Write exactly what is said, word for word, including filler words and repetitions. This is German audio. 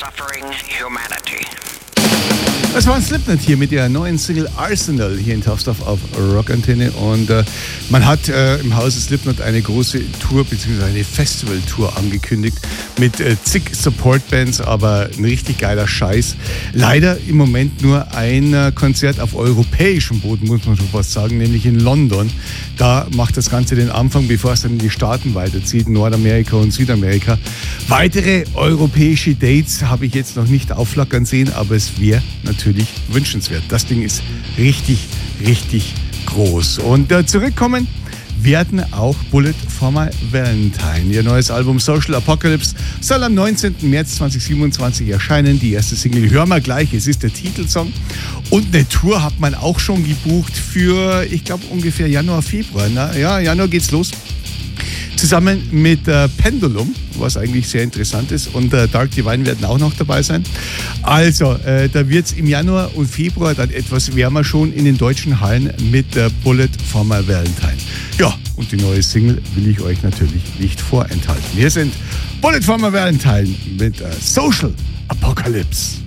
suffering humanity. Das war ein Slipknot hier mit der neuen Single Arsenal hier in Tough Stuff auf Rockantenne. Und äh, man hat äh, im Hause Slipknot eine große Tour bzw. eine Festival-Tour angekündigt mit äh, zig Support-Bands, aber ein richtig geiler Scheiß. Leider im Moment nur ein äh, Konzert auf europäischem Boden, muss man schon fast sagen, nämlich in London. Da macht das Ganze den Anfang, bevor es dann in die Staaten weiterzieht, Nordamerika und Südamerika. Weitere europäische Dates habe ich jetzt noch nicht aufflackern sehen, aber es wäre natürlich Natürlich wünschenswert. Das Ding ist richtig, richtig groß. Und äh, zurückkommen werden auch Bullet for My Valentine. Ihr neues Album Social Apocalypse soll am neunzehnten März zweitausendsiebenundzwanzig erscheinen. Die erste Single hören wir gleich. Es ist der Titelsong. Und eine Tour hat man auch schon gebucht für, ich glaube, ungefähr Januar, Februar. Na, ja, Januar geht's los. Zusammen mit äh, Pendulum, was eigentlich sehr interessant ist. Und äh, Dark Divine werden auch noch dabei sein. Also, äh, da wird es im Januar und Februar dann etwas wärmer schon in den deutschen Hallen mit äh, Bullet for My Valentine. Ja, und die neue Single will ich euch natürlich nicht vorenthalten. Hier sind Bullet for My Valentine mit äh, Social Apocalypse.